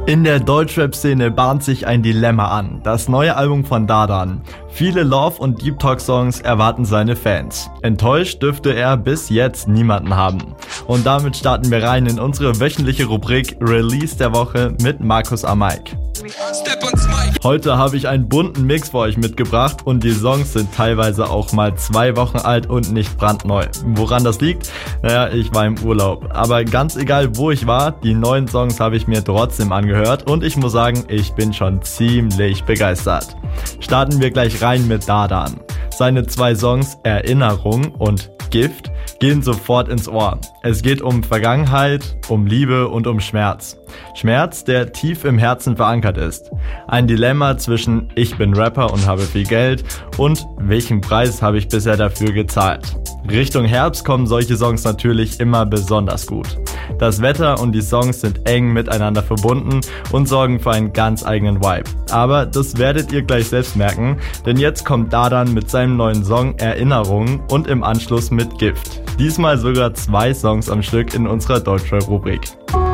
In der Deutschrap-Szene bahnt sich ein Dilemma an. Das neue Album von Dardan. Viele Love- und Deep Talk-Songs erwarten seine Fans. Enttäuscht dürfte er bis jetzt niemanden haben. Und damit starten wir rein in unsere wöchentliche Rubrik Release der Woche mit Markus Amaik. Heute habe ich einen bunten Mix für euch mitgebracht und die Songs sind teilweise auch mal 2 Wochen alt und nicht brandneu. Woran das liegt? Naja, ich war im Urlaub. Aber ganz egal, wo ich war, die neuen Songs habe ich mir trotzdem angehört und ich muss sagen, ich bin schon ziemlich begeistert. Starten wir gleich rein mit Dardan. Seine 2 Songs Erinnerung und Gift gehen sofort ins Ohr. Es geht um Vergangenheit, um Liebe und um Schmerz. Schmerz, der tief im Herzen verankert ist. Ein Dilemma zwischen ich bin Rapper und habe viel Geld und welchen Preis habe ich bisher dafür gezahlt. Richtung Herbst kommen solche Songs natürlich immer besonders gut. Das Wetter und die Songs sind eng miteinander verbunden und sorgen für einen ganz eigenen Vibe. Aber das werdet ihr gleich selbst merken, denn jetzt kommt Dardan mit seinem neuen Song Erinnerung und im Anschluss mit Gift. Diesmal sogar 2 Songs am Stück in unserer Deutschrap-Rubrik.